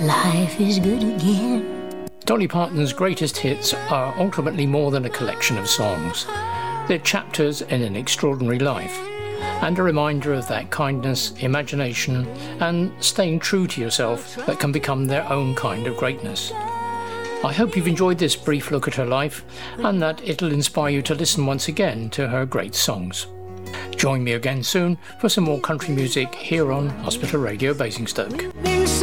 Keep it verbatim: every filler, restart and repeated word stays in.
life is good again. Dolly Parton's greatest hits are ultimately more than a collection of songs. They're chapters in an extraordinary life, and a reminder of that kindness, imagination, and staying true to yourself that can become their own kind of greatness. I hope you've enjoyed this brief look at her life, and that it'll inspire you to listen once again to her great songs. Join me again soon for some more country music here on Hospital Radio Basingstoke.